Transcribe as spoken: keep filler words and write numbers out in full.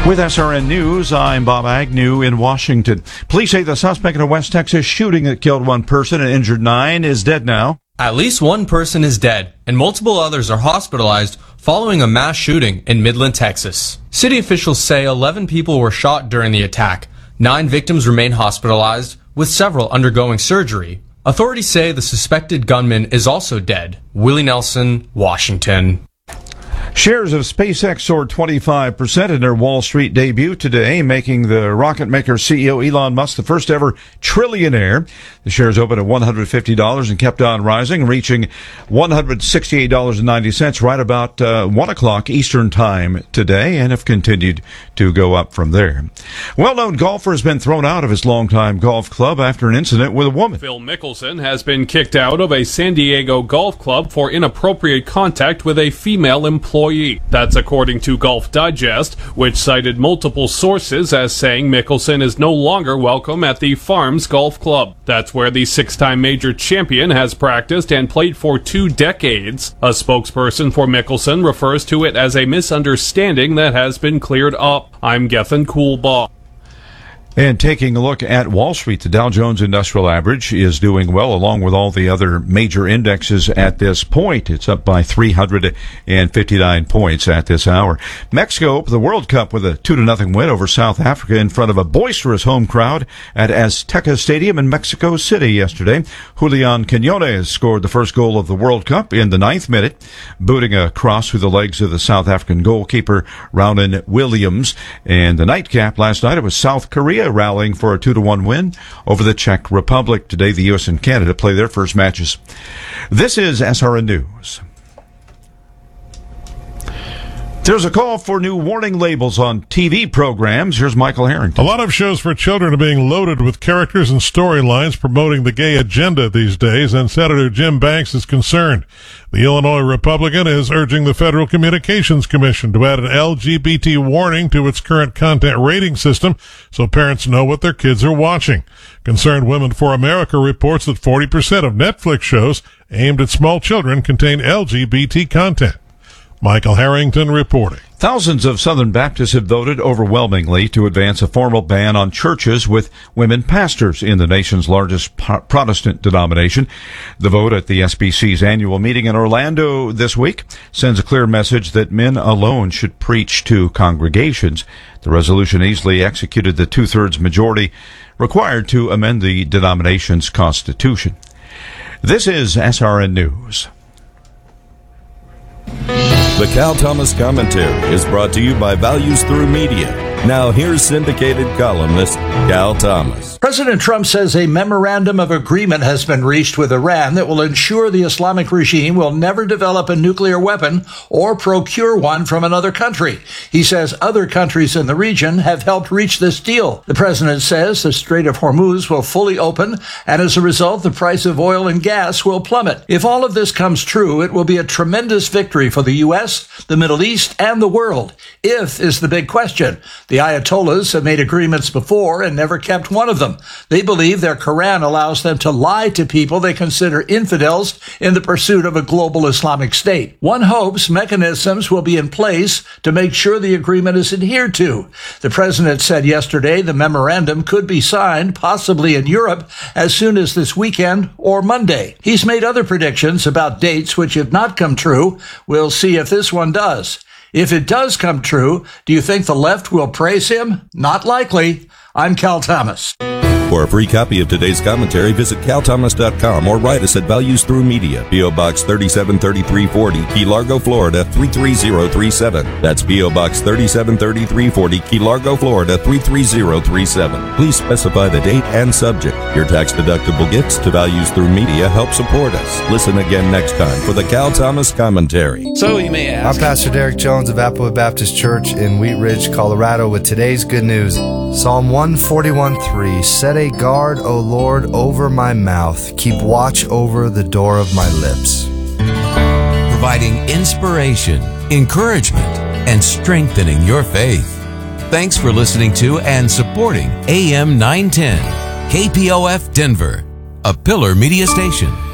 With S R N News, I'm Bob Agnew in Washington. Police say the suspect in a West Texas shooting that killed one person and injured nine is dead now. At least one person is dead, and multiple others are hospitalized following a mass shooting in Midland, Texas. City officials say eleven people were shot during the attack. Nine victims remain hospitalized, with several undergoing surgery. Authorities say the suspected gunman is also dead. Willie Nelson, Washington. Shares of SpaceX soared twenty-five percent in their Wall Street debut today, making the rocket maker C E O Elon Musk the first ever trillionaire. The shares opened at one hundred fifty dollars and kept on rising, reaching one hundred sixty-eight dollars and ninety cents right about uh, one o'clock Eastern Time today, and have continued to go up from there. Well-known golfer has been thrown out of his longtime golf club after an incident with a woman. Phil Mickelson has been kicked out of a San Diego golf club for inappropriate contact with a female employee. That's according to Golf Digest, which cited multiple sources as saying Mickelson is no longer welcome at the Farms Golf Club. That's where the six-time major champion has practiced and played for two decades. A spokesperson for Mickelson refers to it as a misunderstanding that has been cleared up. I'm Gethin Coolbaugh. And taking a look at Wall Street, the Dow Jones Industrial Average is doing well, along with all the other major indexes at this point. It's up by three hundred fifty-nine points at this hour. Mexico opened the World Cup with a two to nothing win over South Africa in front of a boisterous home crowd at Azteca Stadium in Mexico City yesterday. Julian Quinones scored the first goal of the World Cup in the ninth minute, booting a cross through the legs of the South African goalkeeper, Rownan Williams. And the nightcap last night, it was South Korea rallying for a two to one win over the Czech Republic. Today, the U S and Canada play their first matches. This is S R N News. There's a call for new warning labels on T V programs. Here's Michael Harrington. A lot of shows for children are being loaded with characters and storylines promoting the gay agenda these days, and Senator Jim Banks is concerned. The Illinois Republican is urging the Federal Communications Commission to add an L G B T warning to its current content rating system so parents know what their kids are watching. Concerned Women for America reports that forty percent of Netflix shows aimed at small children contain L G B T content. Michael Harrington reporting. Thousands of Southern Baptists have voted overwhelmingly to advance a formal ban on churches with women pastors in the nation's largest Protestant denomination. The vote at the S B C's annual meeting in Orlando this week sends a clear message that men alone should preach to congregations. The resolution easily executed the two-thirds majority required to amend the denomination's constitution. This is S R N News. The Cal Thomas Commentary is brought to you by Values Through Media. Now here's syndicated columnist Cal Thomas. President Trump says a memorandum of agreement has been reached with Iran that will ensure the Islamic regime will never develop a nuclear weapon or procure one from another country. He says other countries in the region have helped reach this deal. The president says the Strait of Hormuz will fully open, and as a result, the price of oil and gas will plummet. If all of this comes true, it will be a tremendous victory for the U S, the Middle East, and the world. If is the big question. The Ayatollahs have made agreements before and never kept one of them. They believe their Quran allows them to lie to people they consider infidels in the pursuit of a global Islamic state. One hopes mechanisms will be in place to make sure the agreement is adhered to. The president said yesterday the memorandum could be signed, possibly in Europe, as soon as this weekend or Monday. He's made other predictions about dates which have not come true. We'll see if this one does. If it does come true, do you think the left will praise him? Not likely. I'm Cal Thomas. For a free copy of today's commentary, visit cal thomas dot com or write us at Values Through Media, P O. Box thirty-seven thirty-three forty, Key Largo, Florida three three zero three seven. That's P O. Box thirty-seven thirty-three forty, Key Largo, Florida three three zero three seven. Please specify the date and subject. Your tax-deductible gifts to Values Through Media help support us. Listen again next time for the Cal Thomas Commentary. So you may ask. I'm Pastor Derek Jones of Applewood Baptist Church in Wheat Ridge, Colorado, with today's good news. Psalm one forty-one three, set a guard, O Lord, over my mouth. Keep watch over the door of my lips. Providing inspiration, encouragement, and strengthening your faith. Thanks for listening to and supporting A M nine ten, K P O F Denver, a Pillar Media Station.